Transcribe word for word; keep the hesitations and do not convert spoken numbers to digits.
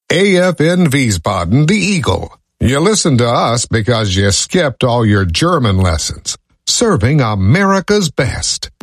A F N Wiesbaden, the Eagle. You listen to us because you skipped all your German lessons. Serving America's best.